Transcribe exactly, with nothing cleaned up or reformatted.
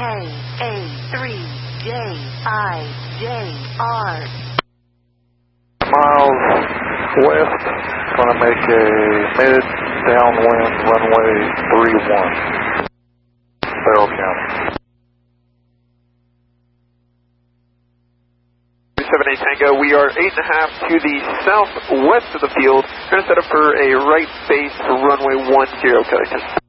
A A three J I J R. Miles west, going to make a mid downwind runway three one, Barrow County. seven eight Tango, we are eight and a half to the southwest of the field. We're going to set up for a right base runway one zero, Covington.